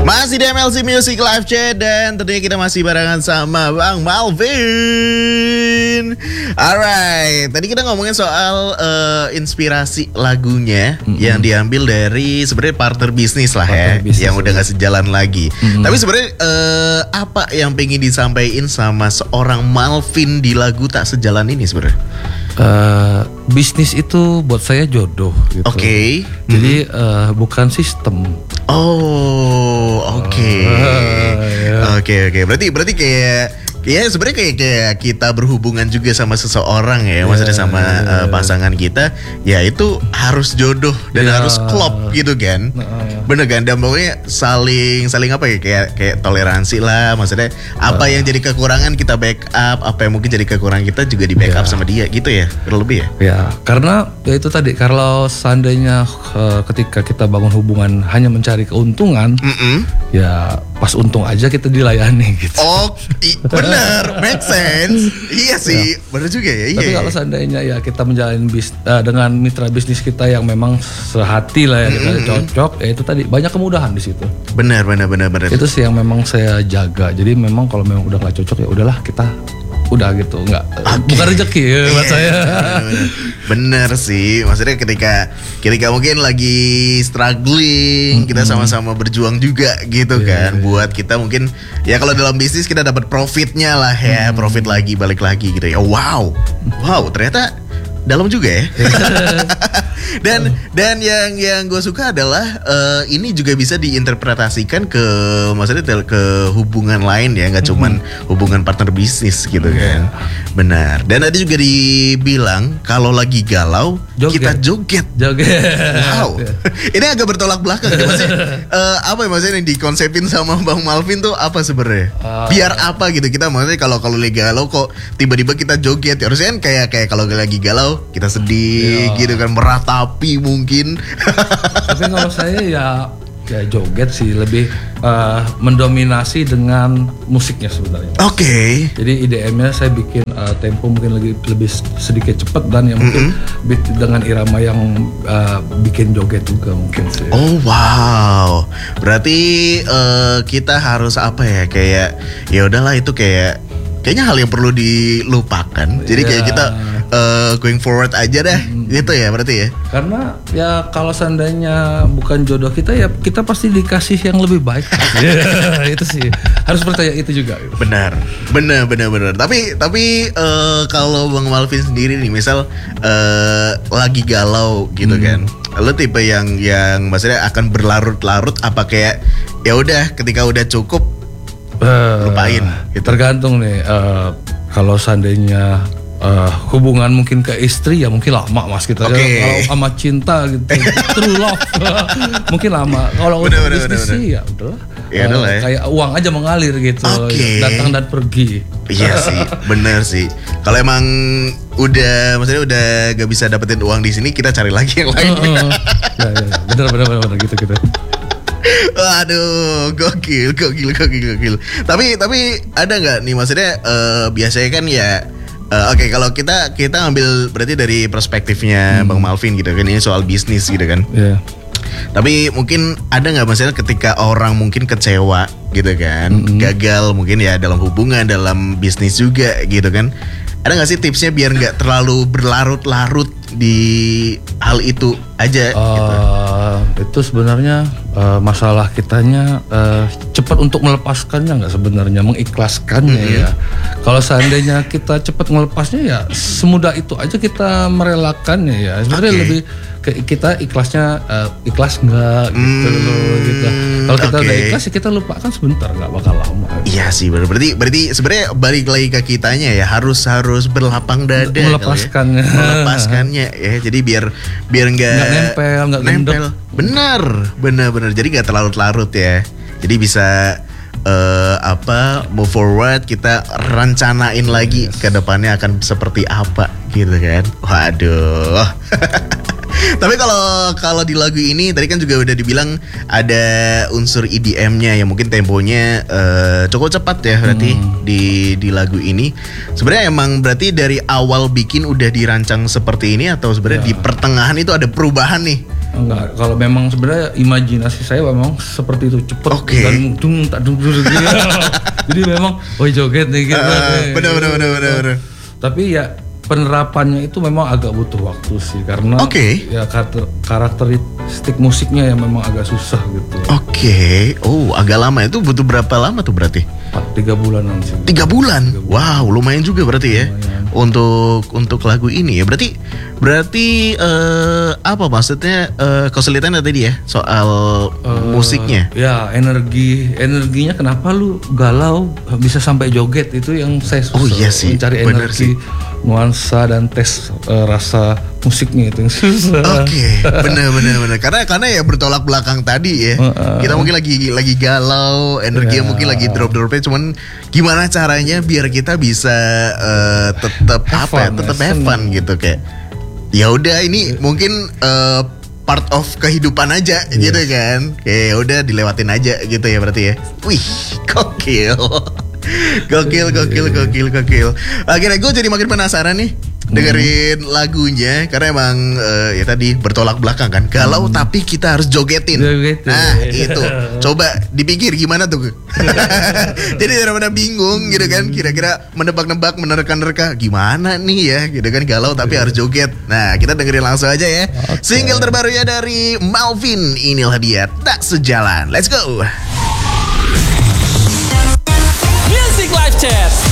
Masih di MLC Music Live Chat dan tentunya kita masih barengan sama Bang Malvin. Alright, tadi kita ngomongin soal inspirasi lagunya yang diambil dari sebenarnya partner bisnis lah yang udah gak sejalan lagi. Tapi sebenarnya apa yang pengen disampaikan sama seorang Malvin di lagu Tak Sejalan ini sebenarnya? Bisnis itu buat saya jodoh gitu. Oke. Jadi bukan sistem. Oh, oke. Oke. Berarti kayak sebenarnya kayak kita berhubungan juga sama seseorang ya, maksudnya sama pasangan kita, ya itu harus jodoh dan harus klop gitu kan. Bener kan? Dan pokoknya saling apa ya, kayak toleransi lah, maksudnya apa yang jadi kekurangan kita backup, apa yang mungkin jadi kekurangan kita juga di backup sama dia gitu ya, kurang lebih ya. Ya, karena ya itu tadi, kalau seandainya ketika kita bangun hubungan hanya mencari keuntungan, ya pas untung aja kita dilayani gitu. Oh, bener, make sense. Iya sih, bener juga ya. Tapi kalau seandainya ya kita menjalani dengan mitra bisnis kita yang memang sehati lah ya, kita cocok, ya itu tadi banyak kemudahan di situ. Benar. Itu sih yang memang saya jaga. Jadi memang kalau memang udah nggak cocok ya udahlah, kita udah gitu, bukan rezeki ya buat saya. Bener sih, maksudnya ketika mungkin lagi struggling, kita sama-sama berjuang juga gitu kan, buat kita mungkin ya kalau dalam bisnis kita dapat profitnya lah ya, profit lagi balik lagi gitu ya. Wow ternyata dalam juga ya. Dan yang gue suka adalah ini juga bisa diinterpretasikan ke maksudnya ke hubungan lain ya, nggak cuman hubungan partner bisnis gitu kan. Benar. Dan tadi juga dibilang kalau lagi galau kita joget. Wow. Ini agak bertolak belakang ya, maksudnya apa ya, maksudnya yang dikonsepin sama Bang Malvin tuh apa sebenarnya? Biar apa gitu, kita maksudnya kalau lagi galau kok tiba-tiba kita joget. Harusnya kan kayak kalau lagi galau kita sedih gitu kan, meratapi mungkin. Tapi kalau saya ya joget sih, lebih mendominasi dengan musiknya sebenarnya. Oke. Jadi IDM-nya saya bikin tempo mungkin lebih sedikit cepat, dan yang mungkin dengan irama yang bikin joget juga mungkin sih. Oh wow. Berarti kita harus apa ya, kayak ya udahlah itu kayaknya hal yang perlu dilupakan. Jadi kayak kita going forward aja dah, gitu ya berarti ya. Karena ya kalau seandainya bukan jodoh kita, ya kita pasti dikasih yang lebih baik. Itu sih harus percaya itu juga. Benar. Tapi kalau Bang Malvin sendiri nih, misal lagi galau gitu kan, lo tipe yang maksudnya akan berlarut-larut, apa kayak ya udah ketika udah cukup lupain gitu? Tergantung nih, kalau seandainya hubungan mungkin ke istri ya mungkin lama mas kita. Kalau sama cinta gitu, true love mungkin lama. Kalau untuk bisnis sih ya udahlah, ya. Kayak uang aja mengalir gitu, datang dan pergi. Iya sih, bener sih. Kalau emang maksudnya udah gak bisa dapetin uang di sini, kita cari lagi yang lain. Bener gitu. Waduh, gokil. Tapi ada nggak nih, maksudnya biasanya kan ya, oke, kalau kita ngambil berarti dari perspektifnya Bang Malvin gitu kan, ini soal bisnis gitu kan. Tapi mungkin ada nggak maksudnya ketika orang mungkin kecewa gitu kan, gagal mungkin ya dalam hubungan, dalam bisnis juga gitu kan. Ada nggak sih tipsnya biar nggak terlalu berlarut-larut di hal itu aja gitu? Itu sebenarnya masalah kitanya cepat untuk melepaskannya nggak sebenarnya, mengikhlaskannya ya. Kalau seandainya kita cepat melepasnya ya semudah itu aja kita merelakannya ya. Sebenarnya lebih kita ikhlasnya ikhlas nggak gitu. Kalau kita udah ikhlas ya kita lupakan sebentar, nggak bakal lama. Iya sih, berarti sebenarnya balik lagi ke kitanya ya, harus berlapang dada, melepaskannya ya. Jadi biar nggak nempel. Benar. Jadi nggak terlarut-larut ya. Jadi bisa move forward, kita rencanain lagi ke depannya akan seperti apa gitu kan. Waduh. Tapi kalau di lagu ini tadi kan juga udah dibilang ada unsur EDM-nya yang mungkin temponya cukup cepat ya berarti di lagu ini. Sebenarnya emang berarti dari awal bikin udah dirancang seperti ini, atau sebenarnya di pertengahan itu ada perubahan nih? Enggak, kalau memang sebenarnya imajinasi saya memang seperti itu, cepet dan tak gitu. Jadi memang joget nih gitu. Benar. Tapi ya penerapannya itu memang agak butuh waktu sih, karena ya karakteristik musiknya yang memang agak susah gitu. Agak lama. Itu butuh berapa lama tuh berarti? 3 bulanan sih. 3 bulan? Wow, lumayan juga berarti ya. Untuk lagu ini ya. Berarti apa maksudnya kesulitannya tadi ya soal musiknya? Ya energinya kenapa lu galau bisa sampai joget, itu yang saya susah mencari energi, nuansa dan tes rasa musiknya itu yang susah. Benar. Karena ya bertolak belakang tadi ya. Kita mungkin lagi galau, energinya mungkin lagi drop-dropnya, cuman gimana caranya biar kita bisa tetap have fun gitu, kayak ya udah ini mungkin part of kehidupan aja gitu kan. Kayak udah dilewatin aja gitu ya berarti ya. Wih, gokil. Akhirnya gue jadi makin penasaran nih dengerin lagunya, karena emang ya tadi bertolak belakang kan, galau tapi kita harus jogetin. Nah itu coba dipikir gimana tuh. Jadi daripada bingung gitu kan, kira-kira menebak-nebak, menerka-nerka gimana nih ya gitu kan, galau tapi harus joget. Nah kita dengerin langsung aja ya. Single terbarunya dari Malvin, inilah dia Tak Sejalan. Let's go. Music Live Chat.